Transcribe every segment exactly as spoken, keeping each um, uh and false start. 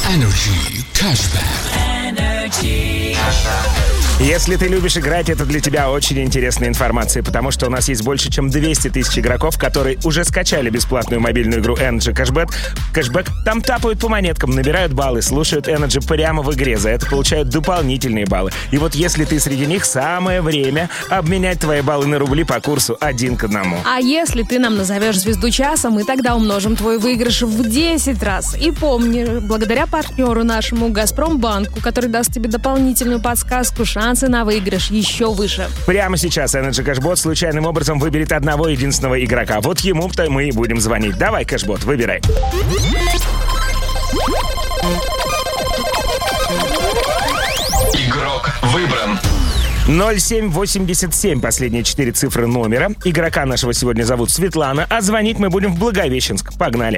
Energy Cashback. Energy. Если ты любишь играть, это для тебя очень интересная информация, потому что у нас есть больше, чем двести тысяч игроков, которые уже скачали бесплатную мобильную игру Energy Cashback. Cashback. Там тапают по монеткам, набирают баллы, слушают Energy прямо в игре, за это получают дополнительные баллы. И вот если ты среди них, самое время обменять твои баллы на рубли по курсу один к одному. А если ты нам назовешь звезду часа, мы тогда умножим твой выигрыш в десять раз. И помни, благодаря партнеру нашему Газпромбанку, который даст тебе дополнительную подсказку, шансы на выигрыш еще выше. Прямо сейчас Energy Cashbot случайным образом выберет одного единственного игрока. Вот ему-то мы и будем звонить. Давай, Cashbot, выбирай. Игрок выбран. ноль семь восемьдесят семь, последние четыре цифры номера. Игрока нашего сегодня зовут Светлана, а звонить мы будем в Благовещенск. Погнали.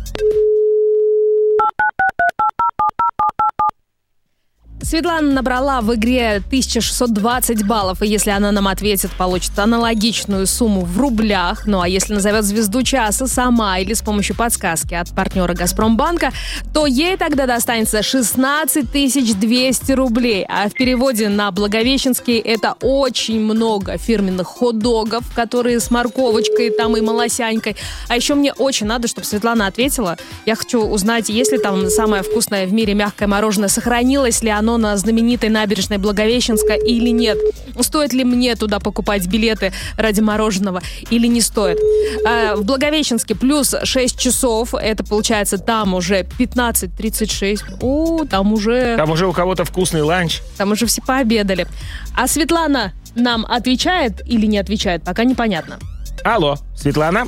Светлана набрала в игре тысяча шестьсот двадцать баллов, и если она нам ответит, получит аналогичную сумму в рублях. Ну а если назовет звезду часа сама или с помощью подсказки от партнера Газпромбанка, то ей тогда достанется шестнадцать тысяч двести рублей. А в переводе на благовещенский это очень много фирменных хот-догов, которые с морковочкой там и малосянькой. А еще мне очень надо, чтобы Светлана ответила. Я хочу узнать, есть ли там самое вкусное в мире мягкое мороженое, сохранилось ли оно на знаменитой набережной Благовещенска или нет. Стоит ли мне туда покупать билеты ради мороженого или не стоит. А, в Благовещенске плюс шесть часов. Это получается там уже пятнадцать тридцать шесть. О, там уже... Там уже у кого-то вкусный ланч. Там уже все пообедали. А Светлана нам отвечает или не отвечает, пока непонятно. Алло, Светлана?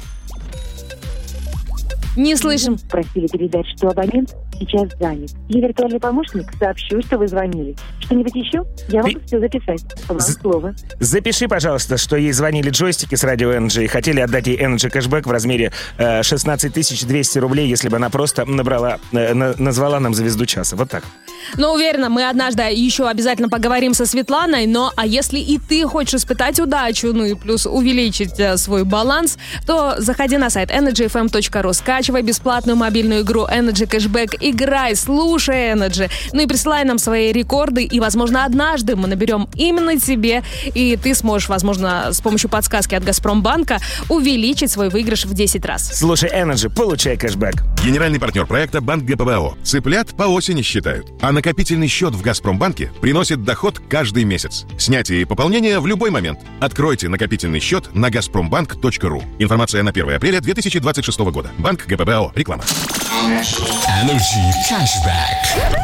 Не слышим. Просили передать, что абонент сейчас занят. Я виртуальный помощник, сообщу, что вы звонили. Что-нибудь еще? Я могу все записать. Вам З- слово. Запиши, пожалуйста, что ей звонили джойстики с радио Energy и хотели отдать ей Energy Cashback в размере э, шестнадцать тысяч двести рублей, если бы она просто набрала, э, на, назвала нам звезду часа. Вот так. Но уверена, мы однажды еще обязательно поговорим со Светланой. Но а если и ты хочешь испытать удачу, ну и плюс увеличить э, свой баланс, то заходи на сайт энерджи эф эм точка ру, скачивай бесплатную мобильную игру Energy Cashback, играй, слушай Energy, ну и присылай нам свои рекорды, и, возможно, однажды мы наберем именно тебе, и ты сможешь, возможно, с помощью подсказки от Газпромбанка увеличить свой выигрыш в десять раз. Слушай Energy, получай кэшбэк. Генеральный партнер проекта Банк ГПБО. Цыплят по осени считают. А накопительный счет в Газпромбанке приносит доход каждый месяц. Снятие и пополнение в любой момент. Откройте накопительный счет на газпромбанк точка ру. Информация на первое апреля две тысячи двадцать шестого года. Банк ГПБО. Реклама. Energy Cashback.